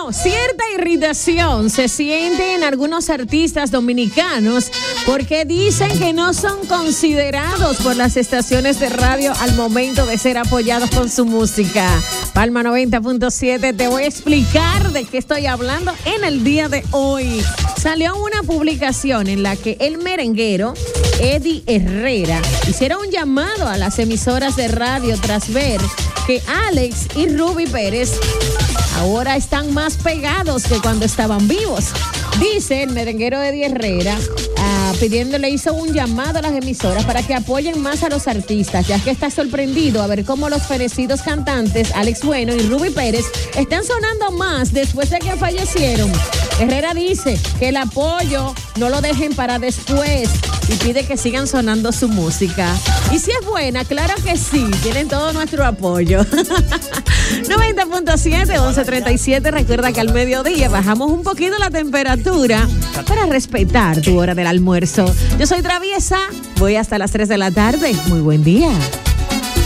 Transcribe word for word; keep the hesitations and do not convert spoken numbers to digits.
Bueno, cierta irritación se siente en algunos artistas dominicanos porque dicen que no son considerados por las estaciones de radio al momento de ser apoyados con su música. Palma noventa punto siete, te voy a explicar de qué estoy hablando en el día de hoy. Salió una publicación en la que el merenguero Eddie Herrera hicieron un llamado a las emisoras de radio tras ver que Alex y Ruby Pérez ahora están más pegados que cuando estaban vivos. Dice el merenguero Eddie Herrera, uh, pidiéndole, hizo un llamado a las emisoras para que apoyen más a los artistas, ya que está sorprendido a ver cómo los fenecidos cantantes Alex Bueno y Ruby Pérez están sonando más después de que fallecieron. Herrera dice que el apoyo no lo dejen para después y pide que sigan sonando su música. Y si es buena, claro que sí, tienen todo nuestro apoyo. noventa punto siete, once treinta y siete, recuerda que al mediodía bajamos un poquito la temperatura para respetar tu hora del almuerzo. Yo soy Traviesa, voy hasta las tres de la tarde. Muy buen día.